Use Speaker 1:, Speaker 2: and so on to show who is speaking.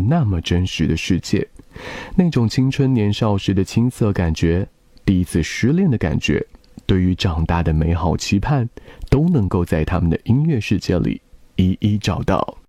Speaker 1: 那么真实的世界，那种青春年少时的青涩感觉，第一次失恋的感觉，对于长大的美好期盼，都能够在他们的音乐世界里一一找到。